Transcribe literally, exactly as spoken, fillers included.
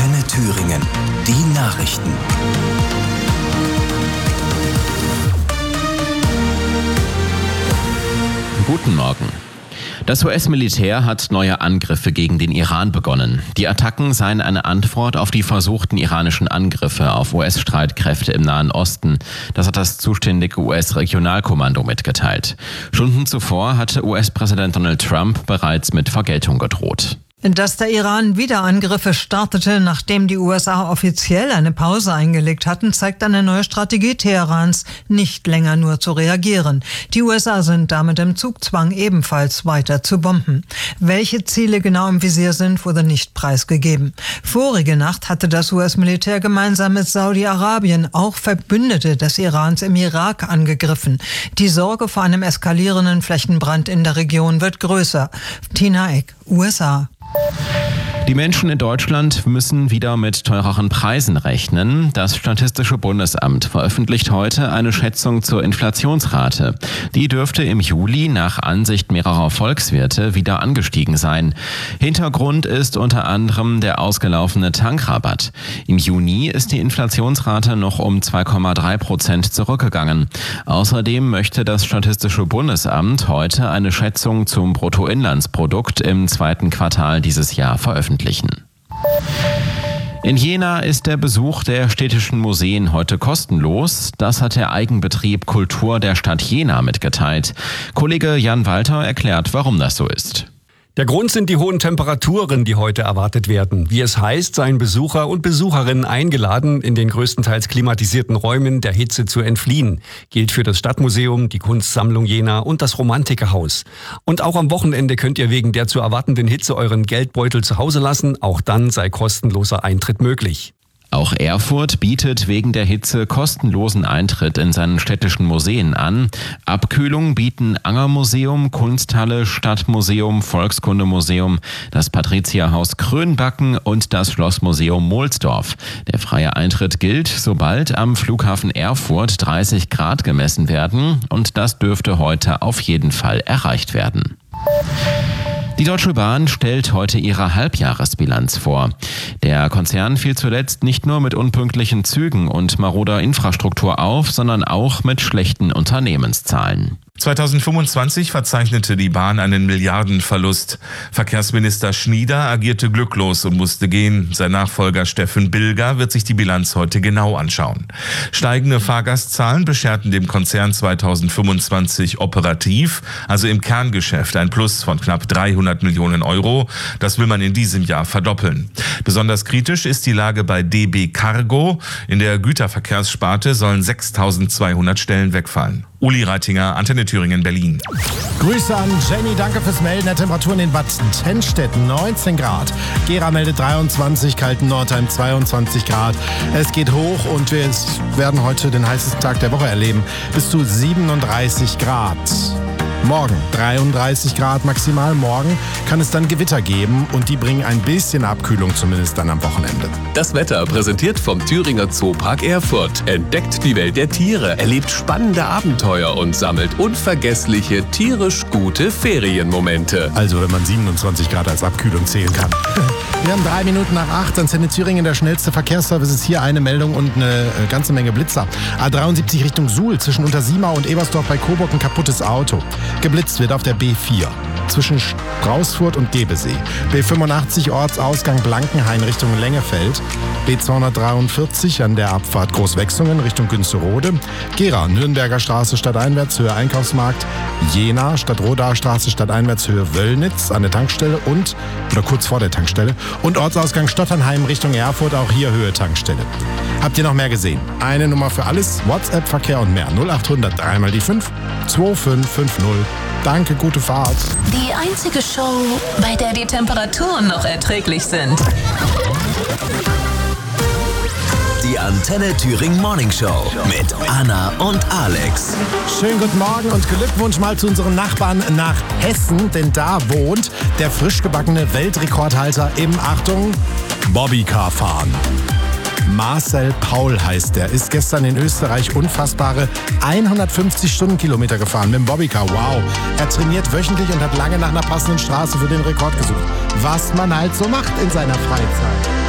Antenne Thüringen. Die Nachrichten. Guten Morgen. Das U S-Militär hat neue Angriffe gegen den Iran begonnen. Die Attacken seien eine Antwort auf die versuchten iranischen Angriffe auf U S-Streitkräfte im Nahen Osten. Das hat das zuständige U S-Regionalkommando mitgeteilt. Stunden zuvor hatte U S-Präsident Donald Trump bereits mit Vergeltung gedroht. Dass der Iran wieder Angriffe startete, nachdem die U S A offiziell eine Pause eingelegt hatten, zeigt eine neue Strategie Teherans, nicht länger nur zu reagieren. Die U S A sind damit im Zugzwang, ebenfalls weiter zu bomben. Welche Ziele genau im Visier sind, wurde nicht preisgegeben. Vorige Nacht hatte das U S-Militär gemeinsam mit Saudi-Arabien auch Verbündete des Irans im Irak angegriffen. Die Sorge vor einem eskalierenden Flächenbrand in der Region wird größer. Tina Eck, U S A. Die Menschen in Deutschland müssen wieder mit teureren Preisen rechnen. Das Statistische Bundesamt veröffentlicht heute eine Schätzung zur Inflationsrate. Die dürfte im Juli nach Ansicht mehrerer Volkswirte wieder angestiegen sein. Hintergrund ist unter anderem der ausgelaufene Tankrabatt. Im Juni ist die Inflationsrate noch um zwei Komma drei Prozent zurückgegangen. Außerdem möchte das Statistische Bundesamt heute eine Schätzung zum Bruttoinlandsprodukt im zweiten Quartal dieses Jahr veröffentlichen. In Jena ist der Besuch der städtischen Museen heute kostenlos. Das hat der Eigenbetrieb Kultur der Stadt Jena mitgeteilt. Kollege Jan Walter erklärt, warum das so ist. Der Grund sind die hohen Temperaturen, die heute erwartet werden. Wie es heißt, seien Besucher und Besucherinnen eingeladen, in den größtenteils klimatisierten Räumen der Hitze zu entfliehen. Gilt für das Stadtmuseum, die Kunstsammlung Jena und das Romantikerhaus. Und auch am Wochenende könnt ihr wegen der zu erwartenden Hitze euren Geldbeutel zu Hause lassen. Auch dann sei kostenloser Eintritt möglich. Auch Erfurt bietet wegen der Hitze kostenlosen Eintritt in seinen städtischen Museen an. Abkühlung bieten Angermuseum, Kunsthalle, Stadtmuseum, Volkskundemuseum, das Patrizierhaus Krönbacken und das Schlossmuseum Mohlsdorf. Der freie Eintritt gilt, sobald am Flughafen Erfurt dreißig Grad gemessen werden, und das dürfte heute auf jeden Fall erreicht werden. Die Deutsche Bahn stellt heute ihre Halbjahresbilanz vor. Der Konzern fiel zuletzt nicht nur mit unpünktlichen Zügen und maroder Infrastruktur auf, sondern auch mit schlechten Unternehmenszahlen. zweitausendfünfundzwanzig verzeichnete die Bahn einen Milliardenverlust. Verkehrsminister Schnieder agierte glücklos und musste gehen. Sein Nachfolger Steffen Bilger wird sich die Bilanz heute genau anschauen. Steigende Fahrgastzahlen bescherten dem Konzern zweitausendfünfundzwanzig operativ, also im Kerngeschäft, ein Plus von knapp dreihundert Millionen Euro. Das will man in diesem Jahr verdoppeln. Besonders kritisch ist die Lage bei D B Cargo. In der Güterverkehrssparte sollen sechstausendzweihundert Stellen wegfallen. Uli Reitinger, Antenne Thüringen, Berlin. Grüße an Jenny, danke fürs Melden. Der Temperaturen in Bad Tennstedt neunzehn Grad. Gera meldet dreiundzwanzig, Kalten-Nordheim zweiundzwanzig Grad. Es geht hoch und wir werden heute den heißesten Tag der Woche erleben. Bis zu siebenunddreißig Grad. Morgen dreiunddreißig Grad maximal. Morgen kann es dann Gewitter geben und die bringen ein bisschen Abkühlung, zumindest dann am Wochenende. Das Wetter präsentiert vom Thüringer Zoopark Erfurt. Entdeckt die Welt der Tiere, erlebt spannende Abenteuer und sammelt unvergessliche, tierisch gute Ferienmomente. Also wenn man siebenundzwanzig Grad als Abkühlung zählen kann. Wir haben drei Minuten nach acht. Antenne Thüringen, der schnellste Verkehrsservice, ist hier eine Meldung und eine ganze Menge Blitzer. A dreiundsiebzig Richtung Suhl, zwischen Untersiemau und Ebersdorf bei Coburg ein kaputtes Auto. Geblitzt wird auf der B vier zwischen Straußfurt und Gebesee. B fünfundachtzig Ortsausgang Blankenhain Richtung Lengefeld. B zweihundertdreiundvierzig an der Abfahrt Großwechsungen Richtung Günsterode. Gera, Nürnberger Straße stadteinwärts Höhe Einkaufsmarkt. Jena, Stadtrodaer Straße stadteinwärts Höhe Wöllnitz an der Tankstelle und, oder kurz vor der Tankstelle. Und Ortsausgang Stotternheim Richtung Erfurt, auch hier Höhe Tankstelle. Habt ihr noch mehr gesehen? Eine Nummer für alles, WhatsApp-Verkehr und mehr. null achthundert drei mal die fünf zwei fünf fünf null. Danke, gute Fahrt. Die einzige Show, bei der die Temperaturen noch erträglich sind. Die Antenne Thüringen Morning Show mit Anna und Alex. Schönen guten Morgen und Glückwunsch mal zu unseren Nachbarn nach Hessen, denn da wohnt der frisch gebackene Weltrekordhalter im, Achtung, Bobbycar-Fahren. Marcel Paul heißt er, ist gestern in Österreich unfassbare hundertfünfzig Stundenkilometer gefahren mit dem Bobbycar. Wow, er trainiert wöchentlich und hat lange nach einer passenden Straße für den Rekord gesucht. Was man halt so macht in seiner Freizeit.